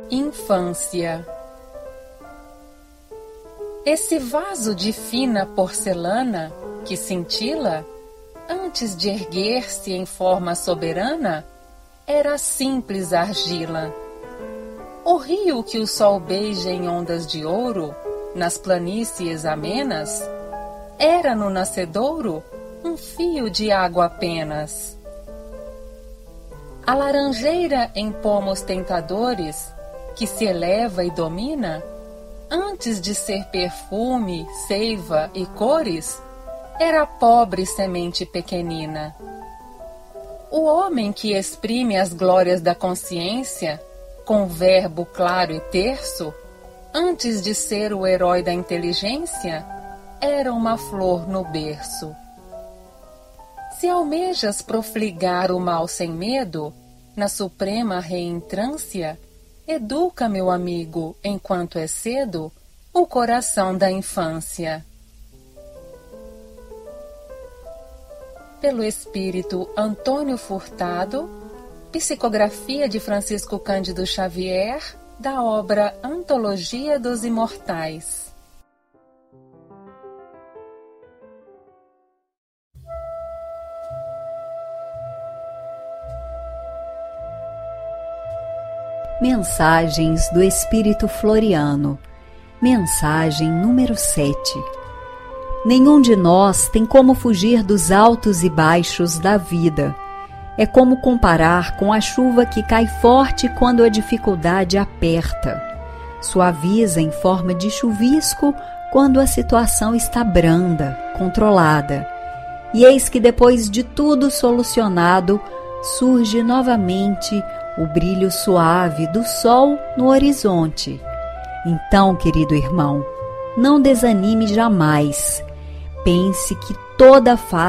Infância. Esse vaso de fina porcelana que cintila, antes de erguer-se em forma soberana, era simples argila. O rio que o sol beija em ondas de ouro, nas planícies amenas, era no nascedouro um fio de água apenas. A laranjeira em pomos tentadores, que se eleva e domina, antes de ser perfume, seiva e cores, era pobre semente pequenina. O homem que exprime as glórias da consciência, com verbo claro e terso, antes de ser o herói da inteligência, era uma flor no berço. Se almejas profligar o mal sem medo, na suprema reentrância, educa, meu amigo, enquanto é cedo, o coração da infância. Pelo espírito Antônio Furtado, psicografia de Francisco Cândido Xavier, da obra Antologia dos Imortais. Mensagens do Espírito Floriano. Mensagem número 7. Nenhum de nós tem como fugir dos altos e baixos da vida. É como comparar com a chuva que cai forte quando a dificuldade aperta. Suaviza em forma de chuvisco quando a situação está branda, controlada. E eis que depois de tudo solucionado, surge novamente o brilho suave do sol no horizonte. Então, querido irmão, não desanime jamais. Pense que toda fase